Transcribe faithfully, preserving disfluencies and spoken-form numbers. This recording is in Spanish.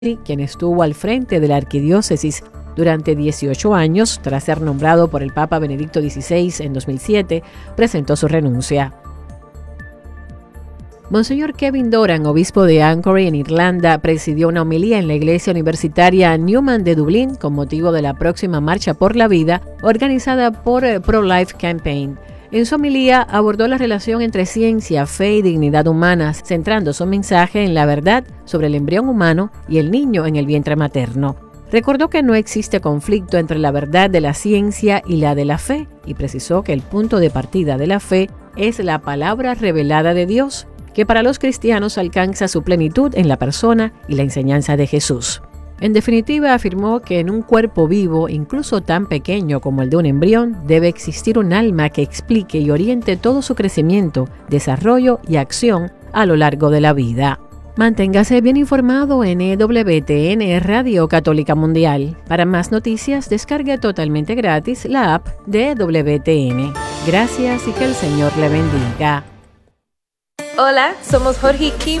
quien estuvo al frente de la arquidiócesis durante dieciocho años, tras ser nombrado por el Papa Benedicto dieciséis en dos mil siete, presentó su renuncia. Monseñor Kevin Doran, obispo de Anchorage en Irlanda, presidió una homilía en la iglesia universitaria Newman de Dublín con motivo de la próxima Marcha por la Vida organizada por Pro-Life Campaign. En su homilía abordó la relación entre ciencia, fe y dignidad humanas, centrando su mensaje en la verdad sobre el embrión humano y el niño en el vientre materno. Recordó que no existe conflicto entre la verdad de la ciencia y la de la fe, y precisó que el punto de partida de la fe es la palabra revelada de Dios, que para los cristianos alcanza su plenitud en la persona y la enseñanza de Jesús. En definitiva, afirmó que en un cuerpo vivo, incluso tan pequeño como el de un embrión, debe existir un alma que explique y oriente todo su crecimiento, desarrollo y acción a lo largo de la vida. Manténgase bien informado en E W T N Radio Católica Mundial. Para más noticias, descargue totalmente gratis la app de E W T N. Gracias y que el Señor le bendiga. Hola, somos Jorge y Kim